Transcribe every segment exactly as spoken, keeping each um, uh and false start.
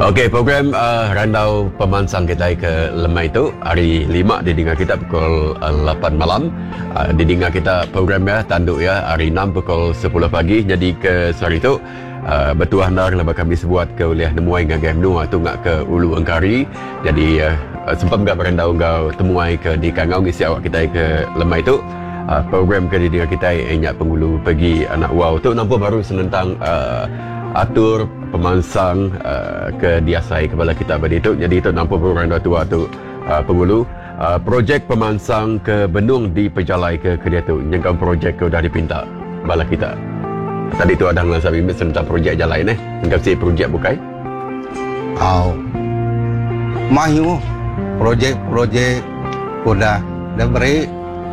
Okey, program uh, Randau Pemansang kita ke Lemai itu hari lima didengar kita pukul uh, lapan malam. Uh, didengar kita program ya tanduk ya hari enam pukul sepuluh pagi. Jadi ke sehari itu uh, bertuah handar lepas kami sebuat ke uliah nemuai ngagai menua tu ngak ke Ulu Engkari. Jadi uh, sempat enggak berandau engkau temuai ke di Kangau ngisi awak kita ke Lemai itu. Uh, program ke didengar kita enyak pengulu pergi anak wow tu nampak baru senentang uh, atur pemansang uh, ke diasai kepala kita pada itu. Jadi itu nampak program dua tua tu uh, pengulu uh, projek pemansang ke Benung di Pejalai ke ke dia tu nyengkau projek ke dah dipinta bala kita. Tadi tu ada ngelasa bimbit tentang projek jalan eh. Engkau si projek bukai? Oh. Mahu projek-projek udah dah beri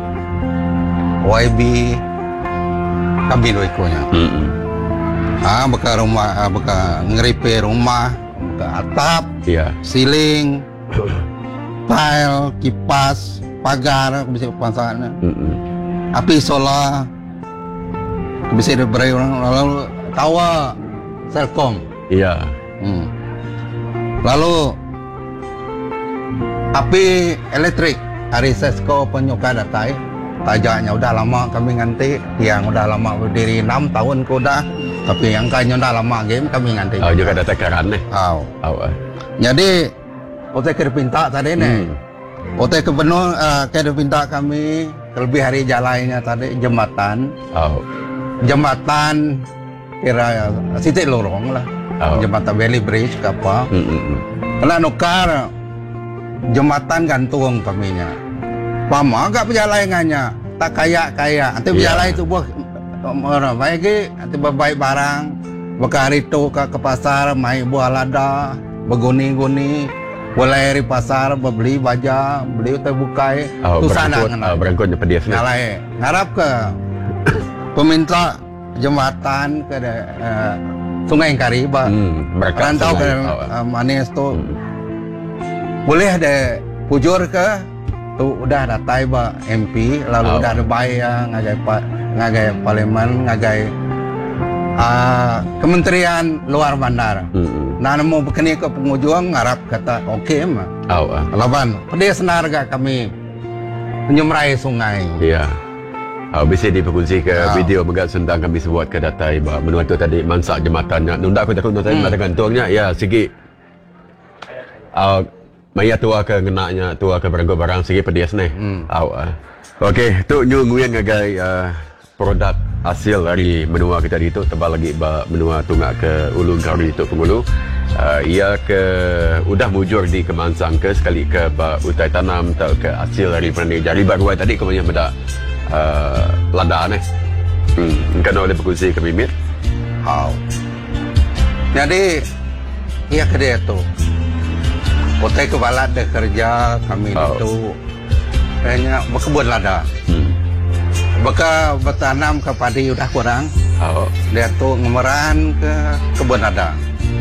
Y B kami doi konya. Mm-hmm. Ah, beka rumah, ah, beka ngeripe rumah, beka atap, yeah. Siling, tile, kipas, pagar, bisa pasangannya. Mm-hmm. Api solar, bisa diberi orang lalu tawa, Selkom. Iya. Yeah. Hmm. Lalu api elektrik, hari Sesko penyuka datai. Tajaknya udah lama kami nganti, yang udah lama berdiri enam tahun ko udah, tapi yang kayaknya udah lama game kami nganti. Oh, juga ada tekaran nih. Oh. Oh. Jadi, otak ke pinta tadi nih. Hmm. Otak ke Benung, uh, ke pinta kami lebih hari jalannya tadi jembatan. Oh. Jembatan kira sitik lorong lah. Oh. Jembatan Valley Bridge ke apa. Hmm, hmm, hmm. Kena nukar jembatan gantung kaminya. Pama agak perjalanannya tak kaya-kaya. Nanti berjalan yeah. Itu buah orang baik, nanti berbaik barang. Bekari itu ke, ke pasar, main buah lada, berguni-guni, boleh di pasar, beli baja, beli terbukai. Oh, tu sana oh, berangkutnya pedias. Nyalai, ngarap ke peminta jembatan ke uh, Sungai Engkari, bah. Hmm, rantau ke uh, Manis tu. Hmm. Boleh ada pujur ke tu udah ada taiba M P lalu oh. Udah ada bayang ngagai pa, ngagai parlemen ngagai uh, Kementerian Luar Bandar. Mm-hmm. Nah mau berkini ke pengunjung ngarap kata oke okay, mah. Oh, uh. Laban pedih senarga kami menyemrai sungai. Iya. Oh, bisa diperkongsi ke oh. Video begat tentang kami sebuat ke datai bah menua tu tadi mansak jembatannya. Nunda aku takut tadi hmm. gantungnya ya segi. Uh, Maya tua ke ngenaknya, tua ke beranggo barang segi pedias nih. Hmm. Awak. Okey, tu nyu nguyen ngagai uh, produk hasil dari menua kita di itu tebal lagi ba menua tungak ke Ulu Engkari itu pengulu. Uh, ia ke udah mujur di Kemansang ke sekali ke ba utai tanam atau ke hasil dari pandai jari baru tadi kemudian benda uh, lada nih. Hmm, kan oleh berkongsi ke Mimit. Oh. Jadi ia ke dia tu. Otai ke balat dah kerja kami oh. Itu kayaknya berkebun lada. Hmm. Beka bertanam ke padi udah kurang. Oh. Dia tu ngemeran ke kebun lada.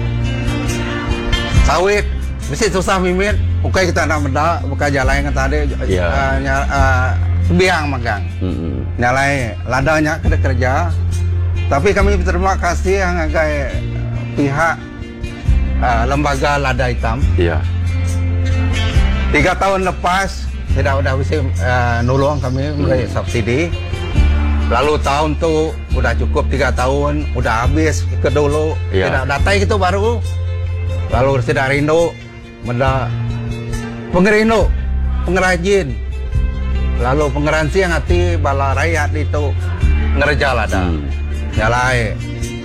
Sawit mesti susah mimit. Bukai kita nak benda, buka jalan yang tadi yeah. uh, ny- uh, biang magang. Hmm. Nyalai ladanya ke kerja. Tapi kami berterima kasih yang agak pihak uh, lembaga lada hitam. Iya. Yeah. Tiga tahun lepas, tidak udah bisa uh, nolong kami mulai hmm. subsidi. Lalu tahun tu udah cukup tiga tahun, udah habis ke dulu. Ya. Tidak datai itu baru. Lalu tidak rindu, menda pengerindu, pengrajin. Lalu pengeransi yang hati bala rakyat itu ngerja lada. Hmm. Nyalai